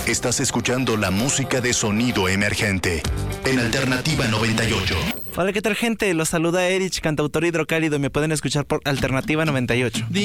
Estás escuchando la música de Sonido Emergente en Alternativa 98. Hola, ¿qué tal, gente? Los saluda Erich, cantautor hidrocálido, y me pueden escuchar por Alternativa 98.